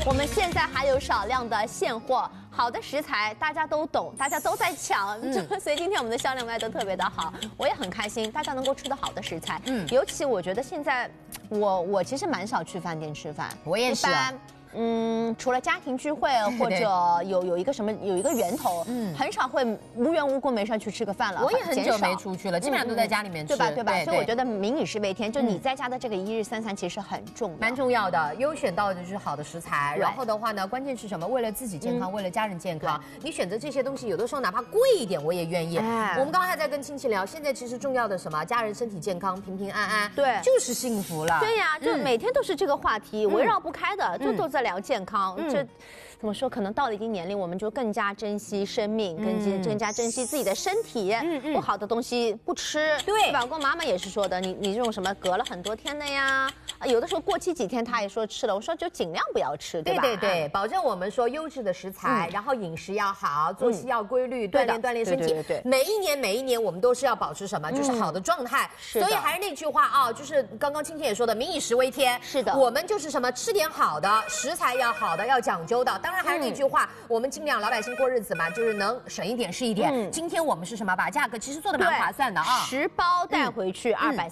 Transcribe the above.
我们现在还有少量的现货，好的食材大家都懂，大家都在抢，所以今天我们的销量卖得特别的好，我也很开心，大家能够吃到好的食材。尤其我觉得现在我其实蛮少去饭店吃饭， 我也是。 除了家庭聚会或者有一个什么有一个源头，很少会无缘无故没事去吃个饭了。 我也很久没出去了，基本上都在家里面吃， 对吧？所以我觉得民以食为天，就你在家的这个一日三餐其实很重要， 蛮重要的。优选到的就是好的食材，然后的话呢，关键是什么？为了自己健康，为了家人健康，你选择这些东西，有的时候哪怕贵一点，我也愿意。我们刚刚还在跟亲戚聊，现在其实重要的什么？家人身体健康，平平安安， 对， 就是幸福了。 对呀，就每天都是这个话题，围绕不开的，就都在聊健康。这怎么说？可能到了一定年龄，我们就更加珍惜生命，更加珍惜自己的身体。不好的东西不吃，对吧？我妈妈也是说的，你这种什么隔了很多天的呀，有的时候过期几天，她也说吃了。我说就尽量不要吃，对吧？ 对，保证我们说优质的食材，然后饮食要好，作息要规律，锻炼身体。对，每一年我们都是要保持什么？就是好的状态。所以还是那句话啊，就是刚刚青青也说的，民以食为天。 是的， 我们就是什么吃点好的，食材要好的，要讲究的。当然还是那句话，我们尽量老百姓过日子嘛，就是能省一点是一点。今天我们是什么？把价格其实做的蛮划算的啊， 10包带回去230